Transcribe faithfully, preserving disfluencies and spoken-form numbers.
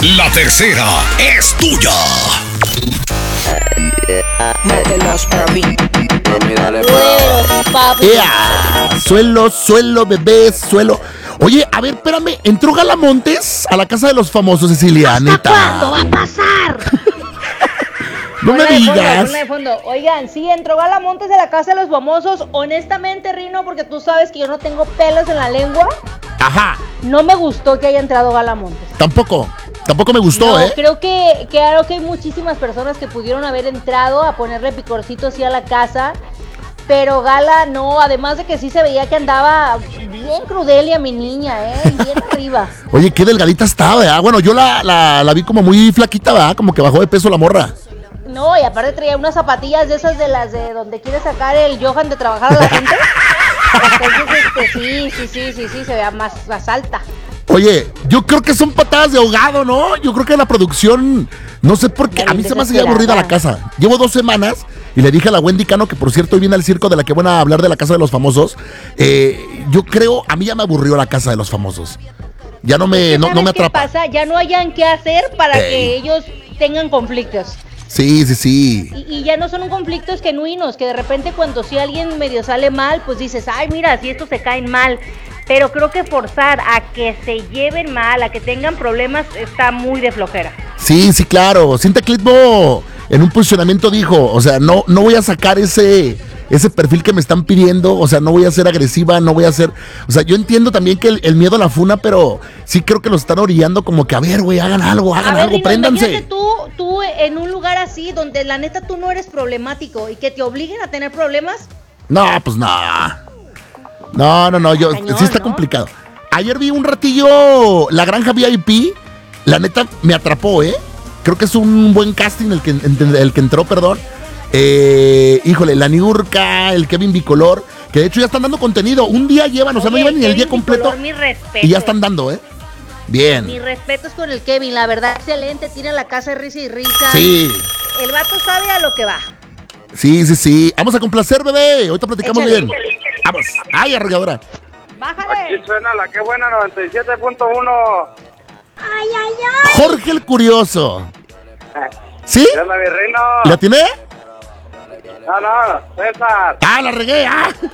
La tercera es tuya. Mételos, papi. Huevos, papi. ¡Ea! Suelo, suelo, bebé, suelo. Oye, a ver, espérame, ¿entró Galamontes a la casa de los famosos, Cecilia? ¿Hasta Neta. cuándo va a pasar? No me Ponle de fondo, digas. ponle de fondo. Oigan, sí, entró Galamontes a la casa de los famosos. Honestamente, Rino, porque tú sabes que yo no tengo pelos en la lengua, Ajá, no me gustó que haya entrado Galamontes. tampoco, tampoco me gustó, No, ¿eh? creo que, claro que hay muchísimas personas que pudieron haber entrado a ponerle picorcito así a la casa, pero Gala no, además de que sí se veía que andaba bien crudelia mi niña, ¿eh? Bien arriba. Oye, qué delgadita estaba, ¿verdad? Bueno, yo la, la, la vi como muy flaquita, ¿verdad? Como que bajó de peso la morra. No, y aparte traía unas zapatillas de esas de las de donde quiere sacar el Johan de trabajar a la gente. Entonces, este, sí, sí, sí, sí, sí, se vea más, más alta. Oye, yo creo que son patadas de ahogado, ¿no? Yo creo que la producción, no sé por qué, Ya a mí bien se me hace desesperada. aburrida la casa. Llevo dos semanas y le dije a la Wendy Cano, que por cierto hoy viene al circo de la que van a hablar de la casa de los famosos. Eh, yo creo, a mí ya me aburrió la casa de los famosos. Ya no me, no, no ¿Sabes me qué atrapa. pasa? Ya no hayan qué hacer para Ey. que ellos tengan conflictos. Sí, sí, sí. Y, y ya no son conflictos genuinos, que de repente cuando si alguien medio sale mal, pues dices, ay, mira, si estos se caen mal. Pero creo que forzar a que se lleven mal, a que tengan problemas, está muy de flojera. Sí, sí, claro. Cintia Clitbo en un posicionamiento dijo, o sea, no, no voy a sacar ese, ese perfil que me están pidiendo, o sea, no voy a ser agresiva, no voy a ser, o sea, yo entiendo también que el, el miedo a la funa, pero sí creo que lo están orillando como que, a ver, güey, hagan algo, hagan A ver, algo, Rino, préndanse. imagínate tú, tú en un lugar así, donde la neta tú no eres problemático y que te obliguen a tener problemas. No, pues no. No, no, no, yo, Cañón, sí está ¿no? complicado. Ayer vi un ratillo La Granja V I P, la neta me atrapó, ¿eh? Creo que es un buen casting el que, el que entró, perdón. Eh, híjole, la Niurka, el Kevin Bicolor, que de hecho ya están dando contenido. Un día llevan, o sea, no Oye, llevan ni el día Kevin completo Bicolor, mi respeto. y ya están dando, ¿eh? Bien. Mis respetos con el Kevin, la verdad, excelente, tira la casa de risa y risa. Sí, El vato sabe a lo que va. sí, sí, sí. Vamos a complacer, bebé. Ahorita platicamos Échale. bien. Vamos. Ay, arrolladora. Aquí Bájale. suena la que buena noventa y siete punto uno. Ay, ay, ay. Jorge el Curioso. ¿Sí? ¿Qué onda, mi reino? ¿La tiene? No, no, César. Ah, la regué. Ah.